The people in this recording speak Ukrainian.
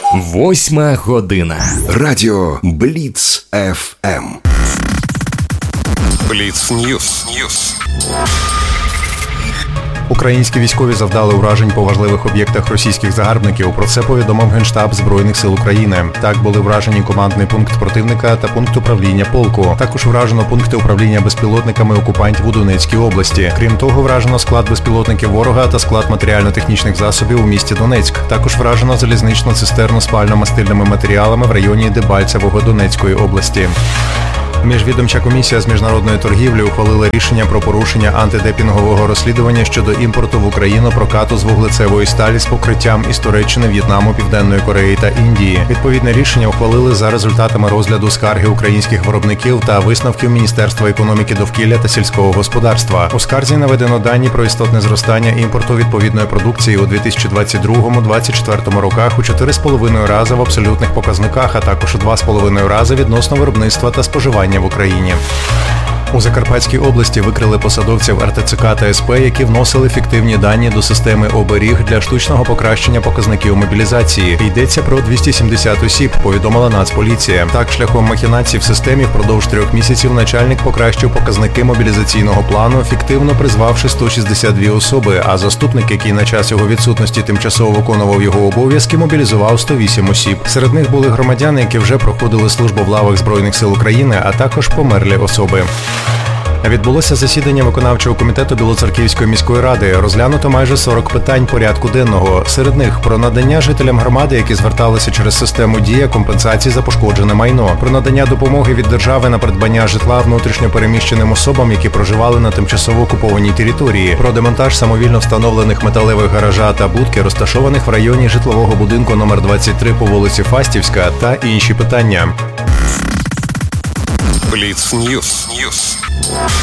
8 година. Радіо Бліц ФМ. Бліц Ньюс. Українські військові завдали уражень по важливих об'єктах російських загарбників. Про це повідомив Генштаб Збройних сил України. Так були вражені командний пункт противника та пункт управління полку. Також вражено пункти управління безпілотниками окупантів у Донецькій області. Крім того, вражено склад безпілотників ворога та склад матеріально-технічних засобів у місті Донецьк. Також вражено залізничну цистерну з пально-мастильними матеріалами в районі Дебальцевого Донецької області. Міжвідомча комісія з міжнародної торгівлі ухвалила рішення про порушення антидепінгового розслідування щодо імпорту в Україну прокату з вуглецевої сталі з покриттям із Туреччини, В'єтнаму, Південної Кореї та Індії. Відповідне рішення ухвалили за результатами розгляду скарги українських виробників та висновків Міністерства економіки, довкілля та сільського господарства. У скарзі наведено дані про істотне зростання імпорту відповідної продукції у 2022-2024 роках у 4,5 рази в абсолютних показниках, а також у 2,5 рази відносно виробництва та споживання в Україні. У Закарпатській області викрили посадовців РТЦК та СП, які вносили фіктивні дані до системи оберіг для штучного покращення показників мобілізації. Йдеться про 270 осіб, повідомила Нацполіція. Так, шляхом махінацій в системі впродовж 3 місяців начальник покращив показники мобілізаційного плану, фіктивно призвавши 162 особи, а заступник, який на час його відсутності тимчасово виконував його обов'язки, мобілізував 108 осіб. Серед них були громадяни, які вже проходили службу в лавах Збройних сил України, а також померлі особи. Відбулося засідання виконавчого комітету Білоцерківської міської ради. Розглянуто майже 40 питань порядку денного. Серед них про надання жителям громади, які зверталися через систему «Дія», компенсацій за пошкоджене майно, про надання допомоги від держави на придбання житла внутрішньо переміщеним особам, які проживали на тимчасово окупованій території, про демонтаж самовільно встановлених металевих гаража та будки, розташованих в районі житлового будинку номер 23 по вулиці Фастівська, та інші питання. Бліц Ньюс.